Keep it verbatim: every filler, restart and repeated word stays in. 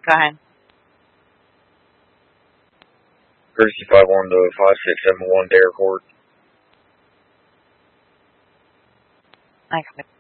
Go ahead. Courtesy five one to five six seven one Dare Court. I got it.